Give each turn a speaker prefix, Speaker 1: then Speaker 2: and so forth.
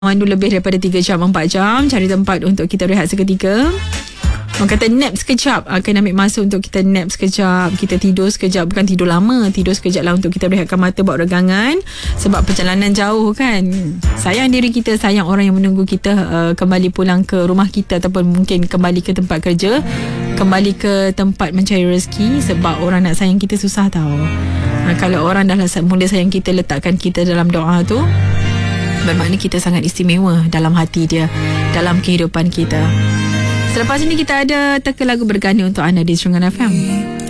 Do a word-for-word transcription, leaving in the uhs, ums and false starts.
Speaker 1: Mandu lebih daripada tiga jam, empat jam. Cari tempat untuk kita rehat seketika. Orang kata nap sekejap. Akan ambil masa untuk kita nap sekejap. Kita tidur sekejap. Bukan tidur lama. Tidur sekejap lah untuk kita rehatkan mata, buat regangan. Sebab perjalanan jauh kan. Sayang diri kita, sayang orang yang menunggu kita uh, kembali pulang ke rumah kita. Ataupun mungkin kembali ke tempat kerja. Kembali ke tempat mencari rezeki. Sebab orang nak sayang kita susah tau. uh, Kalau orang dah mula sayang kita, letakkan kita dalam doa tu, bermakna kita sangat istimewa dalam hati dia, dalam kehidupan kita. Selepas ini kita ada teka lagu berganda untuk anda di Serungan F M.